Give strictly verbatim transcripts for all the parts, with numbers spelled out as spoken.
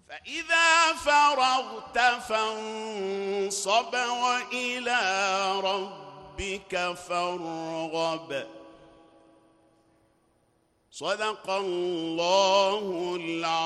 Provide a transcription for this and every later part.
فإذا فرغت فانصب وإلى ربك فارغب. صدق الله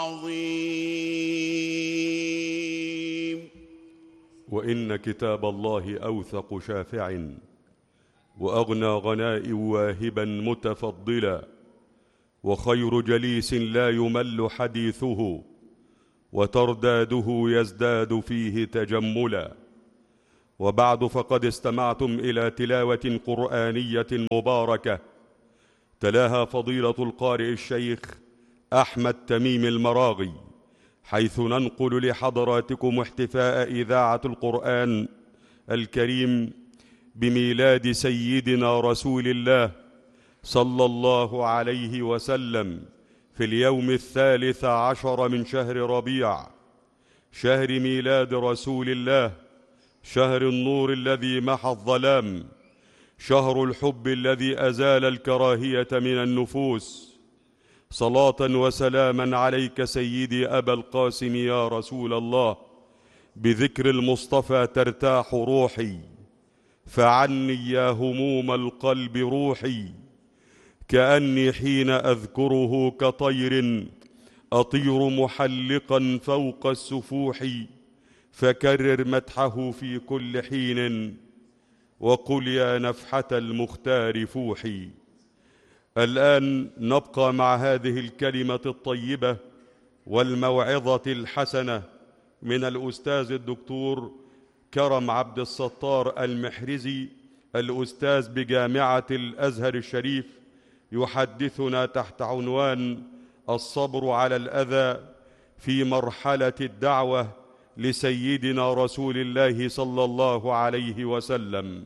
العظيم. وإن كتاب الله أوثق شافع، وأغنى غناء واهبا متفضلا، وخير جليس لا يمل حديثه، وترداده يزداد فيه تجملا. وبعد، فقد استمعتم إلى تلاوة قرآنية مباركة تلاها فضيلة القارئ الشيخ أحمد تميم المراغي، حيث ننقل لحضراتكم احتفاء إذاعة القرآن الكريم بميلاد سيدنا رسول الله صلى الله عليه وسلم في اليوم الثالث عشر من شهر ربيع، شهر ميلاد رسول الله، شهر النور الذي محى الظلام، شهر الحب الذي أزال الكراهية من النفوس. صلاة وسلاما عليك سيدي أبا القاسم يا رسول الله، بذكر المصطفى ترتاح روحي، فعني يا هموم القلب روحي، كأني حين أذكره كطير أطير محلقا فوق السفوح، فكرر مدحه في كل حين، وقل يا نفحة المختار فوحي. الآن نبقى مع هذه الكلمة الطيبة والموعظة الحسنة من الأستاذ الدكتور كرم عبد الستار المحرزي، الأستاذ بجامعة الأزهر الشريف، يحدثنا تحت عنوان الصبر على الأذى في مرحلة الدعوة لسيدنا رسول الله صلى الله عليه وسلم.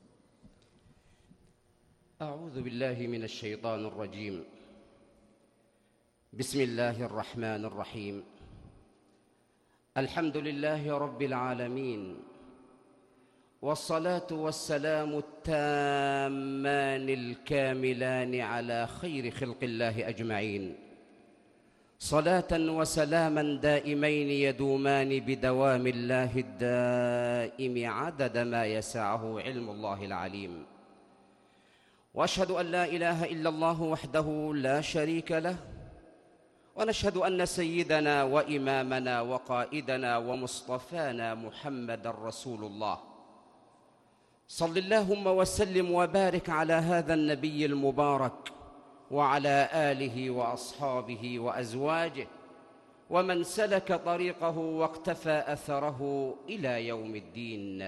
أعوذ بالله من الشيطان الرجيم. بسم الله الرحمن الرحيم. الحمد لله رب العالمين، والصلاة والسلام التامان الكاملان على خير خلق الله أجمعين، صلاة وسلاما دائمين يدومان بدوام الله الدائم عدد ما يسعه علم الله العليم. وأشهد أن لا إله إلا الله وحده لا شريك له، ونشهد أن سيدنا وإمامنا وقائدنا ومصطفانا محمد رسول الله. صل اللهم وسلم وبارك على هذا النبي المبارك، وعلى آله وأصحابه وأزواجه، ومن سلك طريقه واقتفى أثره إلى يوم الدين.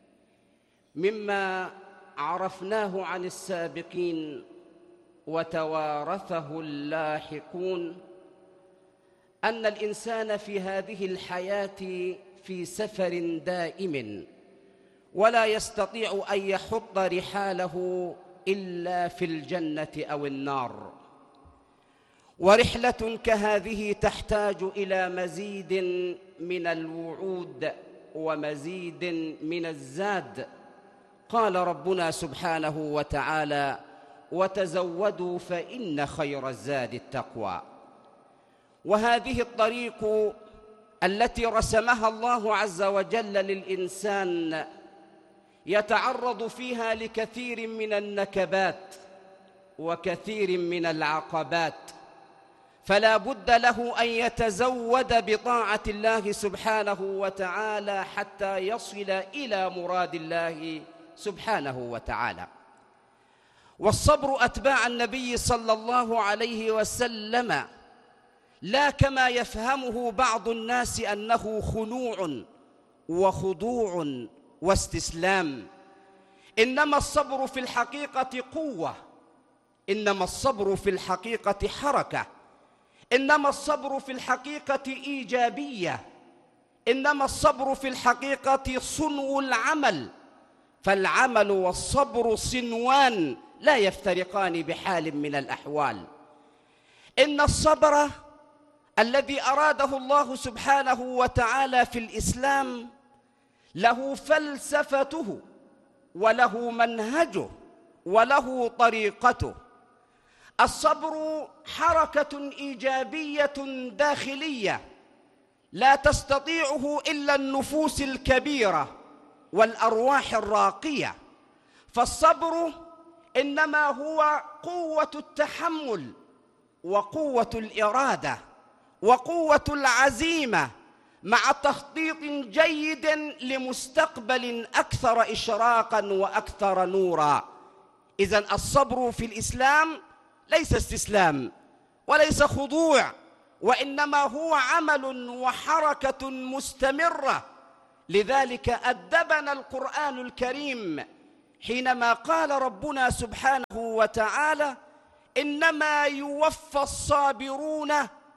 مما عرفناه عن السابقين وتوارثه اللاحقون أن الإنسان في هذه الحياة في سفر دائم، ولا يستطيع أن يحط رحاله إلا في الجنة أو النار. ورحلة كهذه تحتاج إلى مزيد من الوعود ومزيد من الزاد. قال ربنا سبحانه وتعالى: وتزودوا فإن خير الزاد التقوى. وهذه الطريق التي رسمها الله عز وجل للإنسان يتعرض فيها لكثير من النكبات وكثير من العقبات، فلا بد له أن يتزود بطاعة الله سبحانه وتعالى حتى يصل إلى مراد الله سبحانه وتعالى. والصبر أتباع النبي صلى الله عليه وسلم لا كما يفهمه بعض الناس أنه خنوع وخضوع واستسلام، إنما الصبر في الحقيقة قوة، إنما الصبر في الحقيقة حركة، إنما الصبر في الحقيقة إيجابية، إنما الصبر في الحقيقة صنو العمل. فالعمل والصبر صنوان لا يفترقان بحال من الأحوال. إن الصبر الذي أراده الله سبحانه وتعالى في الإسلام له فلسفته وله منهجه وله طريقته. الصبر حركة إيجابية داخلية لا تستطيعه إلا النفوس الكبيرة والأرواح الراقية، فالصبر إنما هو قوة التحمل وقوة الإرادة وقوة العزيمة مع تخطيط جيد لمستقبل أكثر إشراقاً وأكثر نوراً. إذن الصبر في الإسلام ليس استسلام وليس خضوع، وإنما هو عمل وحركة مستمرة. لذلك أدبنا القرآن الكريم حينما قال ربنا سبحانه وتعالى: إنما يوفى الصابرون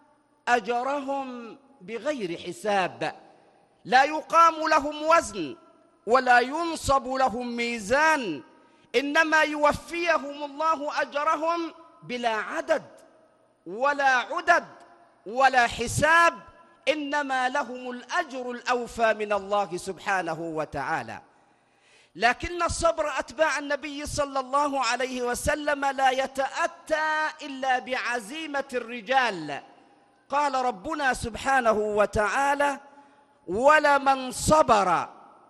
أجرهم بغير حساب. لا يقام لهم وزن ولا ينصب لهم ميزان، إنما يوفيهم الله أجرهم بلا عدد ولا عدد ولا حساب، إنما لهم الأجر الأوفى من الله سبحانه وتعالى. لكن الصبر أتباع النبي صلى الله عليه وسلم لا يتأتى إلا بعزيمة الرجال. قال ربنا سبحانه وتعالى: ولمن صبر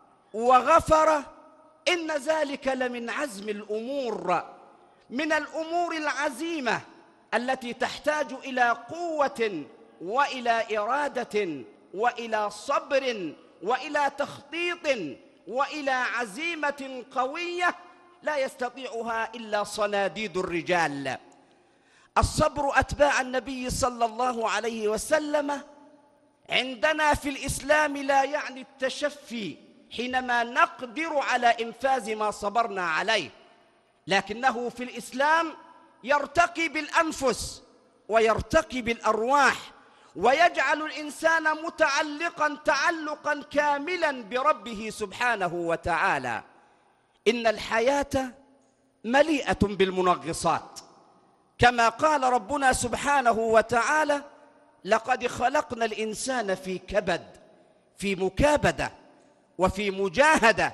وغفر إن ذلك لمن عزم الأمور. من الأمور العزيمة التي تحتاج إلى قوة وإلى إرادة وإلى صبر وإلى تخطيط وإلى عزيمة قوية لا يستطيعها إلا صناديد الرجال. الصبر أتباع النبي صلى الله عليه وسلم عندنا في الإسلام لا يعني التشفي حينما نقدر على إنفاذ ما صبرنا عليه، لكنه في الإسلام يرتقي بالأنفس ويرتقي بالأرواح، ويجعل الإنسان متعلقا تعلقا كاملا بربه سبحانه وتعالى. إن الحياة مليئة بالمنغصات، كما قال ربنا سبحانه وتعالى: لقد خلقنا الإنسان في كبد، في مكابدة وفي مجاهدة.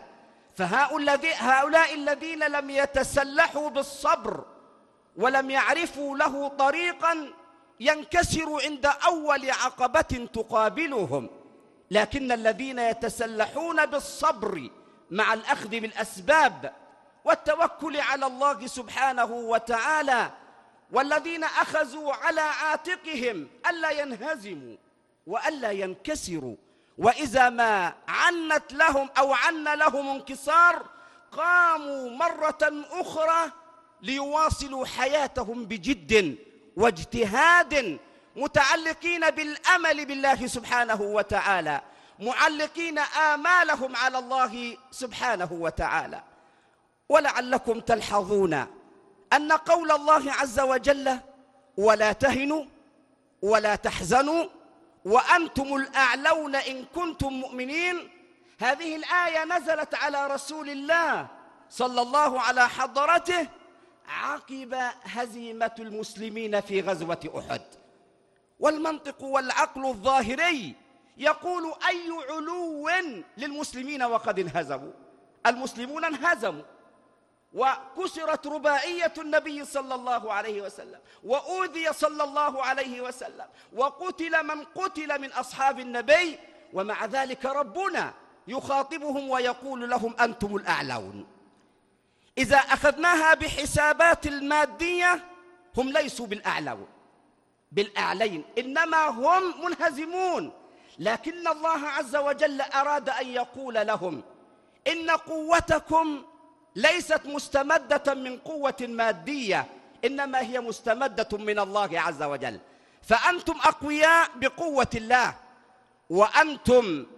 فهؤلاء الذين لم يتسلحوا بالصبر ولم يعرفوا له طريقا ينكسروا عند أول عقبة تقابلهم، لكن الذين يتسلحون بالصبر مع الأخذ بالأسباب والتوكل على الله سبحانه وتعالى، والذين أخذوا على عاتقهم ألا ينهزموا وألا ينكسروا، وإذا ما عنت لهم أو عن لهم انكسار قاموا مرة أخرى ليواصلوا حياتهم بجد واجتهاد، متعلقين بالأمل بالله سبحانه وتعالى، معلقين آمالهم على الله سبحانه وتعالى. ولعلكم تلحظون أن قول الله عز وجل: ولا تهنوا ولا تحزنوا وأنتم الأعلون إن كنتم مؤمنين، هذه الآية نزلت على رسول الله صلى الله على حضرته عقب هزيمة المسلمين في غزوة أحد. والمنطق والعقل الظاهري يقول: أي علو للمسلمين وقد انهزموا؟ المسلمون انهزموا وكسرت رباعية النبي صلى الله عليه وسلم، وأوذي صلى الله عليه وسلم، وقتل من قتل من أصحاب النبي، ومع ذلك ربنا يخاطبهم ويقول لهم: أنتم الأعلون. إذا أخذناها بحسابات المادية هم ليسوا بالأعلون بالأعلين، إنما هم منهزمون، لكن الله عز وجل أراد أن يقول لهم: إن قوتكم ليست مستمدة من قوة مادية، إنما هي مستمدة من الله عز وجل، فأنتم أقوياء بقوة الله، وأنتم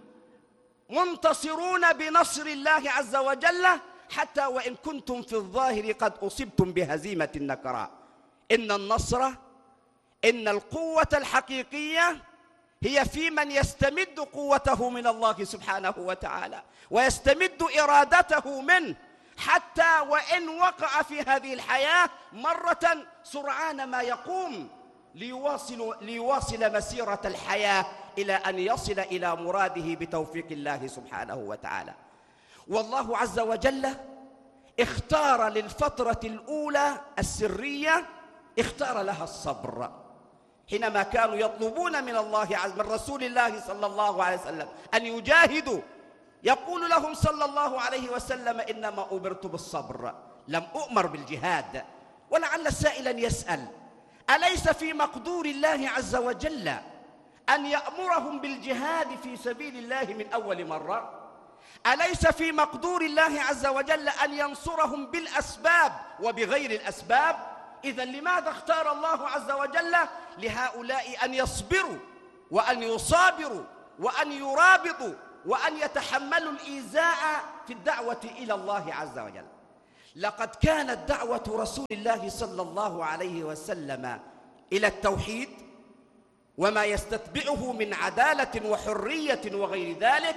منتصرون بنصر الله عز وجل، حتى وإن كنتم في الظاهر قد أصبتم بهزيمة نكراء. إن النصر، إن القوة الحقيقية هي في من يستمد قوته من الله سبحانه وتعالى ويستمد إرادته منه، حتى وإن وقع في هذه الحياة مرة سرعان ما يقوم ليواصل, ليواصل مسيرة الحياة إلى أن يصل إلى مراده بتوفيق الله سبحانه وتعالى. والله عز وجل اختار للفترة الأولى السرية، اختار لها الصبر، حينما كانوا يطلبون من الله عز من رسول الله صلى الله عليه وسلم أن يجاهدوا، يقول لهم صلى الله عليه وسلم: إنما أمرت بالصبر لم أؤمر بالجهاد. ولعل سائلا يسأل: أليس في مقدور الله عز وجل أن يأمرهم بالجهاد في سبيل الله من أول مرة؟ أليس في مقدور الله عز وجل أن ينصرهم بالأسباب وبغير الأسباب؟ إذن لماذا اختار الله عز وجل لهؤلاء أن يصبروا وأن يصابروا وأن يرابطوا وأن يتحملوا الإيذاء في الدعوة إلى الله عز وجل؟ لقد كانت دعوة رسول الله صلى الله عليه وسلم إلى التوحيد وما يستتبعه من عدالة وحرية وغير ذلك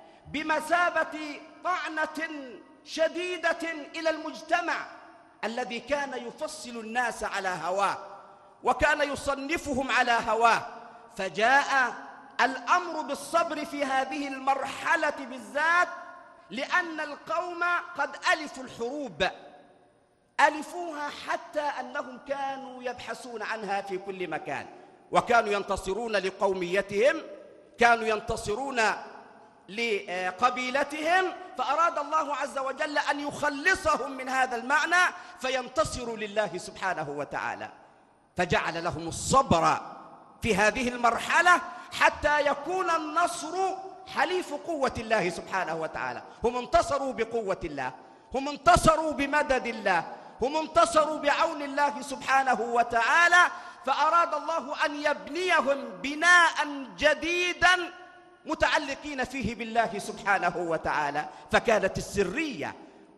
بمثابة طعنة شديدة إلى المجتمع الذي كان يفصل الناس على هواه وكان يصنفهم على هواه. فجاء الأمر بالصبر في هذه المرحلة بالذات لأن القوم قد ألفوا الحروب، ألفوها حتى أنهم كانوا يبحثون عنها في كل مكان، وكانوا ينتصرون لقوميتهم، كانوا ينتصرون لقبيلتهم، فأراد الله عز وجل أن يخلصهم من هذا المعنى فينتصروا لله سبحانه وتعالى، فجعل لهم الصبر في هذه المرحلة حتى يكون النصر حليف قوة الله سبحانه وتعالى. هم انتصروا بقوة الله، هم انتصروا بمدد الله، هم انتصروا بعون الله سبحانه وتعالى، فأراد الله أن يبنيهم بناء جديدا متعلقين فيه بالله سبحانه وتعالى. فكانت السرية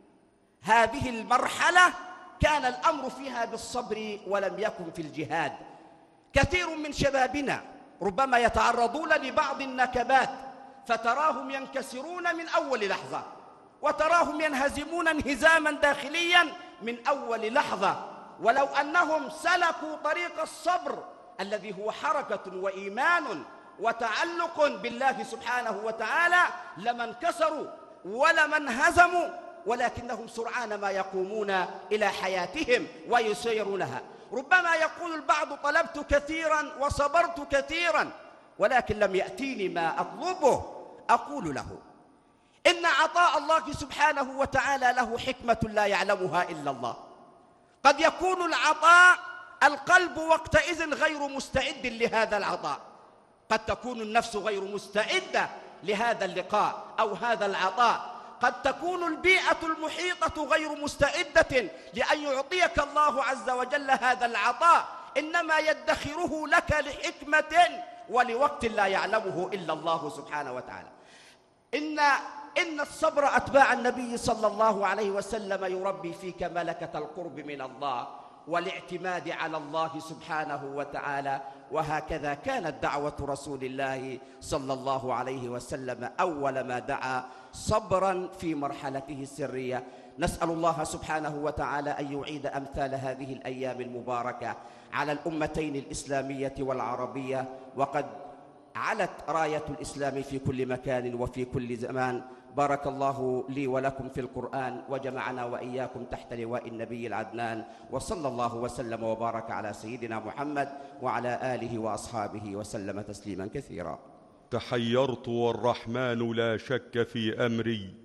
هذه المرحلة كان الأمر فيها بالصبر ولم يكن في الجهاد. كثير من شبابنا ربما يتعرضون لبعض النكبات فتراهم ينكسرون من أول لحظة، وتراهم ينهزمون انهزاما داخليا من أول لحظة، ولو أنهم سلكوا طريق الصبر الذي هو حركة وإيمان وتعلق بالله سبحانه وتعالى لما انكسروا ولما انهزموا، ولكنهم سرعان ما يقومون إلى حياتهم ويسيرونها. ربما يقول البعض: طلبت كثيرا وصبرت كثيرا ولكن لم يأتيني ما أطلبه. أقول له: إن عطاء الله سبحانه وتعالى له حكمة لا يعلمها إلا الله. قد يكون العطاء القلب وقتئذ غير مستعد لهذا العطاء، قد تكون النفس غير مستعدة لهذا اللقاء أو هذا العطاء، قد تكون البيئة المحيطة غير مستعدة لأن يعطيك الله عز وجل هذا العطاء، إنما يدخره لك لحكمة ولوقت لا يعلمه إلا الله سبحانه وتعالى. إن إن الصبر أتباع النبي صلى الله عليه وسلم يربي فيك ملكة القرب من الله والاعتماد على الله سبحانه وتعالى. وهكذا كانت دعوة رسول الله صلى الله عليه وسلم أول ما دعا صبرا في مرحلته السرية. نسأل الله سبحانه وتعالى أن يعيد أمثال هذه الأيام المباركة على الأمتين الإسلامية والعربية، وقد علت راية الإسلام في كل مكان وفي كل زمان. بارك الله لي ولكم في القرآن وجمعنا وإياكم تحت لواء النبي العدنان، وصلى الله وسلم وبارك على سيدنا محمد وعلى آله وأصحابه وسلم تسليما كثيرا. تحيرت والرحمن لا شك في أمري،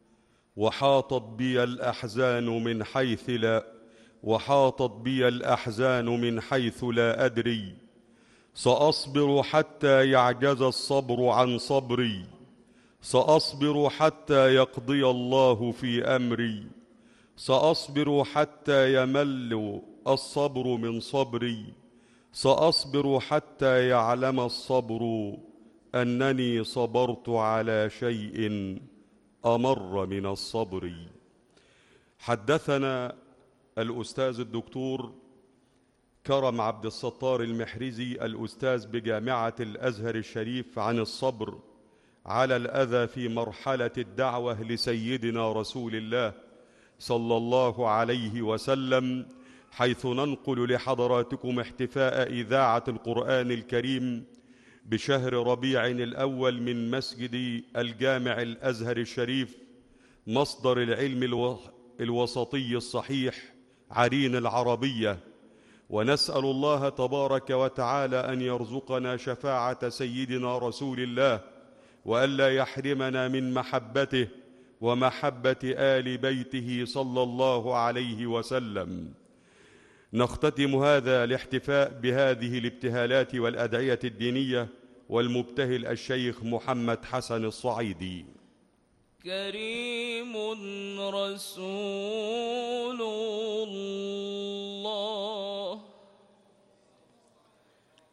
وحاطت بي الأحزان من حيث لا وحاطت بي الأحزان من حيث لا أدري. سأصبر حتى يعجز الصبر عن صبري، سأصبر حتى يقضي الله في أمري، سأصبر حتى يمل الصبر من صبري، سأصبر حتى يعلم الصبر أنني صبرت على شيء أمر من الصبر. حدثنا الأستاذ الدكتور كرم عبد الستار المحرزي الأستاذ بجامعة الأزهر الشريف عن الصبر على الأذى في مرحلة الدعوة لسيدنا رسول الله صلى الله عليه وسلم، حيث ننقل لحضراتكم احتفاء إذاعة القرآن الكريم بشهر ربيع الأول من مسجد الجامع الأزهر الشريف، مصدر العلم الوسطي الصحيح عرين العربية، ونسأل الله تبارك وتعالى أن يرزقنا شفاعة سيدنا رسول الله، وألا يحرمنا من محبته ومحبة آل بيته صلى الله عليه وسلم. نختتم هذا الاحتفاء بهذه الابتهالات والأدعية الدينية والمبتهل الشيخ محمد حسن الصعيدي. كريم رسول